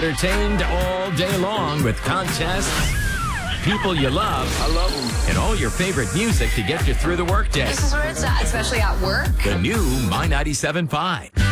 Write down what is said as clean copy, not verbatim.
entertained all day long with contests, people you love. I love them. And all your favorite music to get you through the workday. This is where it's at, especially at work. The new My 97.5.